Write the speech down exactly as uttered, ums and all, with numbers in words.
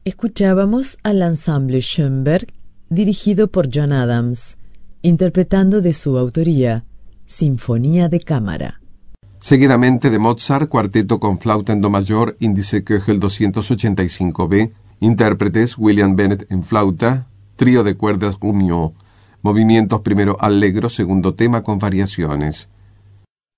Escuchábamos al ensamble Schönberg, dirigido por John Adams, interpretando de su autoría, Sinfonía de Cámara. Seguidamente de Mozart, cuarteto con flauta en do mayor, índice Köchel doscientos ochenta y cinco B, intérpretes William Bennett en flauta, trío de cuerdas Gumiaux, movimientos primero allegro, segundo tema con variaciones.